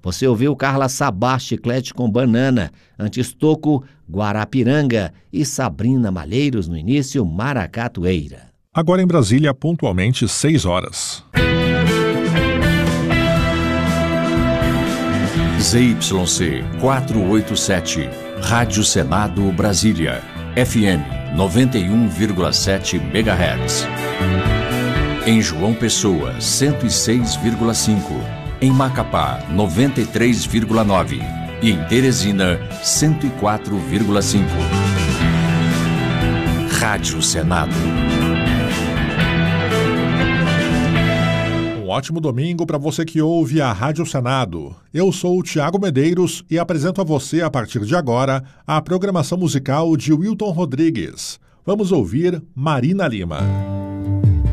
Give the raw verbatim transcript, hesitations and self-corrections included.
Você ouviu Carla Sabá, Chiclete com Banana, antes Toco, Guarapiranga e Sabrina Malheiros no início, Maracatueira. Agora em Brasília, pontualmente seis horas. Z Y C quatrocentos e oitenta e sete, Rádio Senado Brasília, F M noventa e um vírgula sete megahertz. Em João Pessoa, cento e seis vírgula cinco. Em Macapá, noventa e três vírgula nove. E em Teresina, cento e quatro vírgula cinco. Rádio Senado. Um ótimo domingo para você que ouve a Rádio Senado. Eu sou o Tiago Medeiros e apresento a você, a partir de agora, a programação musical de Wilton Rodrigues. Vamos ouvir Marina Lima.